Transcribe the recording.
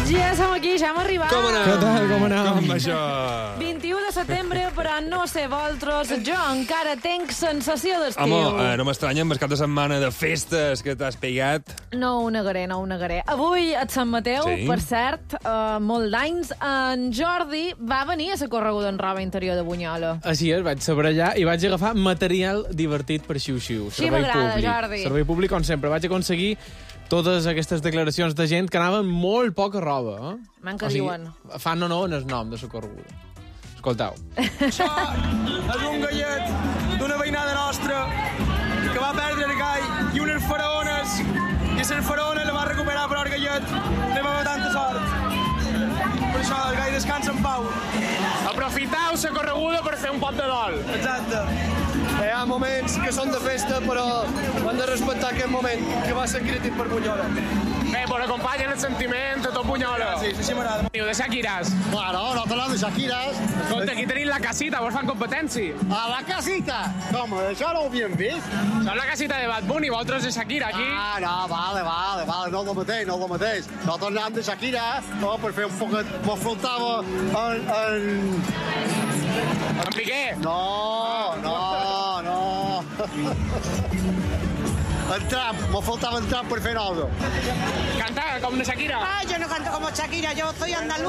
Ja som aquí, ja hem arribat. Com anem? Què tal, com anem? Com això? 21 de setembre, però no sé vosaltres, jo encara tenc sensació d'estiu. Home, no m'estranya amb el cap de setmana de festes que t'has pegat. No ho negaré, no ho negaré. Avui, a Sant Mateu, Sí. per cert, molt d'anys, en Jordi va venir a la correguda en roba interior de Bunyola. Així és, vaig saber allà i vaig agafar material divertit per xiu-xiu. Sí, m'agrada, Jordi. Servei públic, com sempre. Vaig aconseguir totes aquestes declaracions de gent que anaven molt poca roba. Manca diuen. Fan o no en el nom de la correguda. Escoltau. Això és un gallet d'una veïnada nostra que va perdre el gall i unes faraones, i les faraones la va recuperar, però el gallet no va haver tanta sort. Per això el gall descansa en pau. Aprofitau la correguda per fer un pot de dol. Exacte. Hi ha moments que són de festa, però hem de respectar aquest moment que va ser crític per Bunyola. Bé, pues acompanyen el sentiment de tot Bunyola. Sí, sí m'agrada. Diu, de Shakiras. Claro, nosotros de Shakiras. Escolta, aquí tenim la casita, vols fan competència? A la casita. Com, això no ho havíem vist? Som la casita de Bad Bunny, vosaltres de Shakira, aquí. Ah, no, vale, no és el mateix, no és el mateix. Nosaltres anàvem de Shakira, no, per fer un poquet... M'afrontava en... En Piqué. No. En Trump, me faltava en Trump per fer algo. Canta com de Shakira. Ah, yo no canto como Shakira, yo soy andaluz.